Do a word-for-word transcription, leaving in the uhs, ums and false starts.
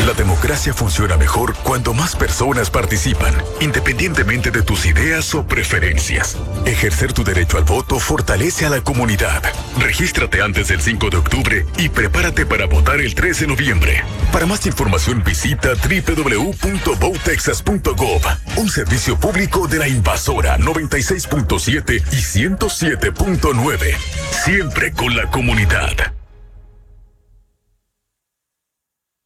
La democracia funciona mejor cuando más personas participan, independientemente de tus ideas o preferencias. Ejercer tu derecho al voto fortalece a la comunidad. Regístrate antes del cinco de octubre y prepárate para votar el tres de noviembre. Para más información visita doble u doble u doble u punto vote texas punto gov, un servicio público de la Invasora noventa y seis punto siete y ciento siete punto nueve. Siempre con la comunidad.